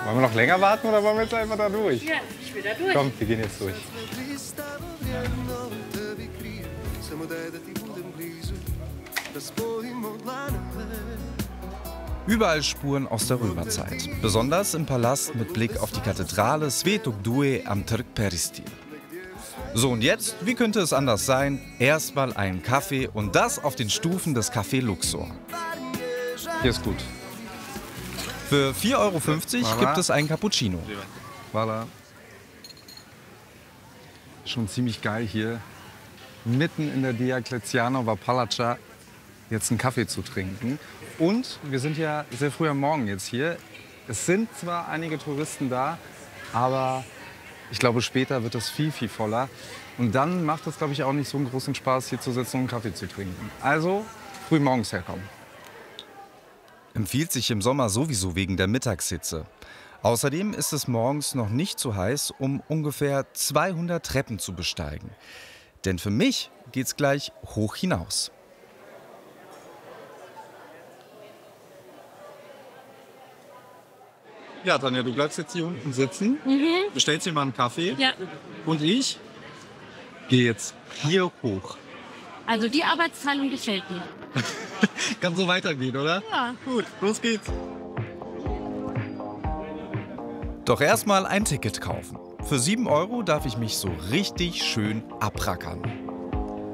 Wollen wir noch länger warten oder wollen wir jetzt einfach da durch? Ja, ich will da durch. Komm, wir gehen jetzt durch. Überall Spuren aus der Römerzeit. Besonders im Palast mit Blick auf die Kathedrale Svetog Due am Trg Peristir. So, und jetzt, wie könnte es anders sein? Erstmal einen Kaffee und das auf den Stufen des Café Luxor. Hier ist gut. Für 4,50 € gibt es einen Cappuccino. Voilà. Schon ziemlich geil hier, mitten in der Diocletianova Palača jetzt einen Kaffee zu trinken. Und wir sind ja sehr früh am Morgen jetzt hier. Es sind zwar einige Touristen da, aber ich glaube, später wird das viel, viel voller. Und dann macht es, glaube ich, auch nicht so einen großen Spaß, hier zu sitzen und einen Kaffee zu trinken. Also früh morgens herkommen. Empfiehlt sich im Sommer sowieso wegen der Mittagshitze. Außerdem ist es morgens noch nicht zu heiß, um ungefähr 200 Treppen zu besteigen. Denn für mich geht's gleich hoch hinaus. Ja, Tanja, du bleibst jetzt hier unten sitzen, bestellst dir mal einen Kaffee Ja, und ich gehe jetzt hier hoch. also die Arbeitsteilung gefällt mir. Kann so weitergehen, oder? Ja. Gut, los geht's. Doch erstmal ein Ticket kaufen. Für 7 € darf ich mich so richtig schön abrackern.